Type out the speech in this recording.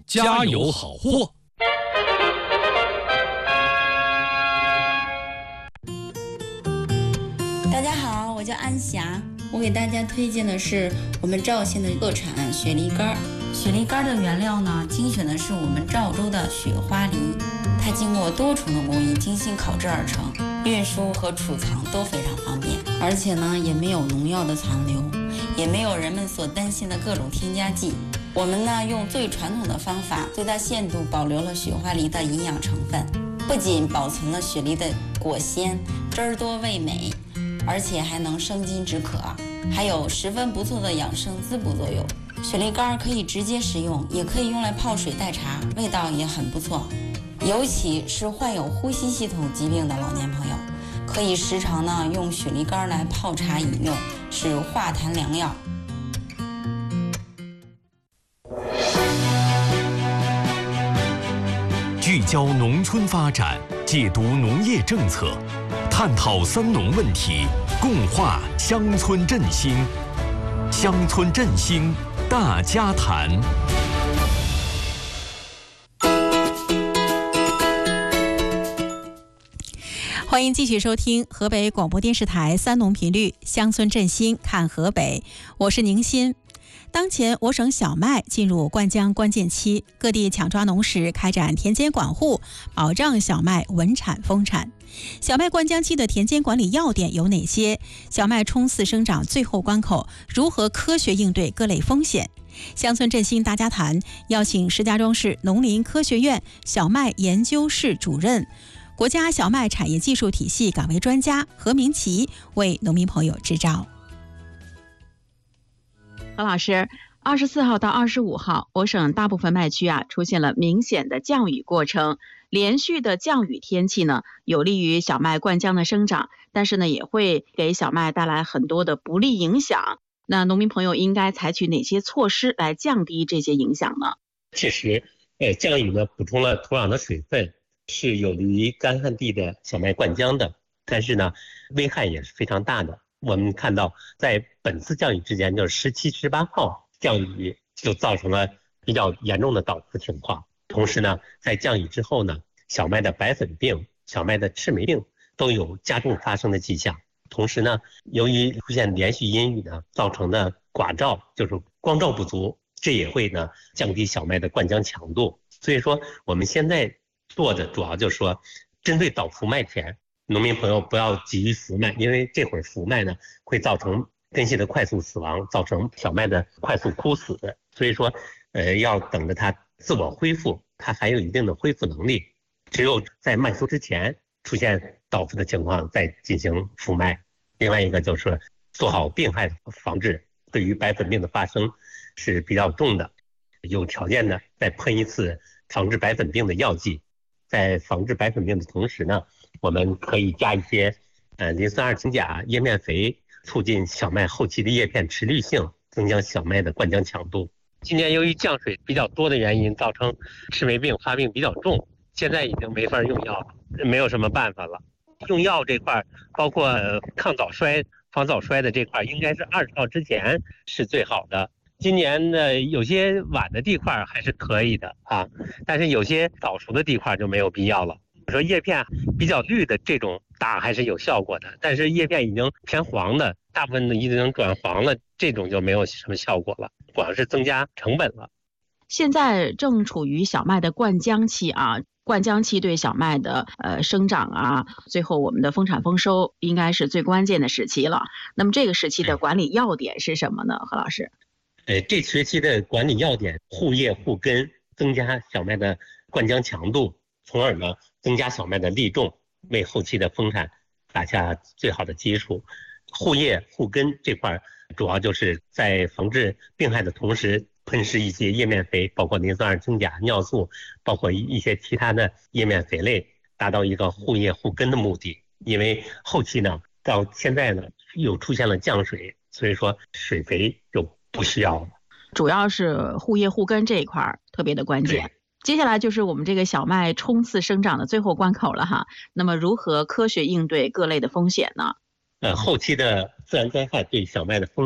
加油好货。 大家好，我叫安霞，我给大家推荐的是我们赵县的特产雪梨干。雪梨干的原料呢，精选的是我们赵州的雪花梨，它经过多重的工艺精心烤制而成，运输和储藏都非常方便，而且呢也没有农药的残留，也没有人们所担心的各种添加剂。我们呢用最传统的方法，最大限度保留了雪花梨的营养成分，不仅保存了雪梨的果鲜，汁儿多味美，而且还能生津止渴，还有十分不错的养生滋补作用。雪梨干可以直接食用，也可以用来泡水代茶，味道也很不错。尤其是患有呼吸系统疾病的老年朋友，可以时常呢用雪梨干来泡茶饮用，是化痰良药。 聚焦农村发展，解读农业政策，探讨三农问题，共话乡村振兴。乡村振兴大家谈。 欢迎继续收听河北广播电视台三农频率乡村振兴看河北，我是宁鑫。当前我省小麦进入灌浆关键期，各地抢抓农时开展田间管护，保障小麦稳产丰产。小麦灌浆期的田间管理要点有哪些？小麦冲刺生长最后关口，如何科学应对各类风险？乡村振兴大家谈邀请石家庄市农林科学院小麦研究室主任、国家小麦产业技术体系岗位专家何明奇为农民朋友支招。 何老师，24号到25号，我省大部分麦区出现了明显的降雨过程。连续的降雨天气呢，有利于小麦灌浆的生长，但是呢，也会给小麦带来很多的不利影响。那农民朋友应该采取哪些措施来降低这些影响呢？ 确实，降雨呢补充了土壤的水分，是有利于干旱地的小麦灌浆的，但是呢，危害也是非常大的。我们看到，在本次降雨之间，就是17、18号降雨就造成了比较严重的倒伏情况。同时呢，在降雨之后呢，小麦的白粉病、小麦的赤霉病都有加重发生的迹象。同时呢，由于出现连续阴雨呢，造成的寡照，就是光照不足，这也会呢降低小麦的灌浆强度。所以说，我们现在做的主要就是说，针对倒伏麦田，农民朋友不要急于伏麦，因为这会儿伏麦呢会造成根系的快速死亡，造成小麦的快速枯死。所以说，要等着它自我恢复，它还有一定的恢复能力。只有在麦收之前出现倒伏的情况，再进行伏麦。另外一个就是做好病害防治，对于白粉病的发生是比较重的，有条件的再喷一次防治白粉病的药剂。在防治白粉病的同时呢，我们可以加一些磷酸二氢钾叶面肥，促进小麦后期的叶片持绿性，增强小麦的灌浆强度。今年由于降水比较多的原因，造成赤霉病发病比较重，现在已经没法用药了，没有什么办法了。用药这块，包括抗早衰、防早衰的这块，应该是20号之前是最好的。今年的有些晚的地块还是可以的但是有些早熟的地块就没有必要了。说叶片比较绿的这种打还是有效果的，但是叶片已经偏黄的，大部分的已经转黄了，这种就没有什么效果了，主要是增加成本了。 现在正处于小麦的灌浆期灌浆期对小麦的生长最后我们的丰产丰收应该是最关键的时期了。那么这个时期的管理要点是什么呢？何老师？ 这学期的管理要点护叶护根，增加小麦的灌浆强度，从而呢增加小麦的粒重，为后期的丰产打下最好的基础。护叶护根这块主要就是在防治病害的同时，喷施一些叶面肥，包括磷酸二氢钾、尿素，包括一些其他的叶面肥类，达到一个护叶护根的目的。因为后期呢，到现在呢又出现了降水，所以说水肥就不需要了。 主要是护叶护根这一块特别的关键。接下来就是我们这个小麦冲刺生长的最后关口了那么如何科学应对各类的风险呢？ 后期的自然灾害对小麦的风